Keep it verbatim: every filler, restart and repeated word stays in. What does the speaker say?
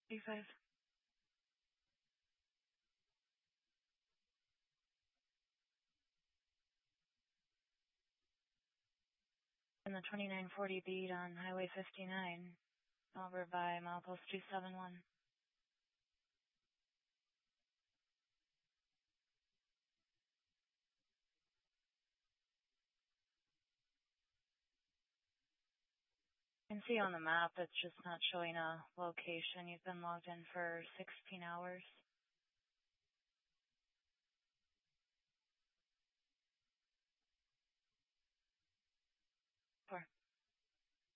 thirty-five. And the twenty-nine forty beat on Highway fifty-nine over by milepost two seven one. You can see on the map it's just not showing a location. You've been logged in for sixteen hours.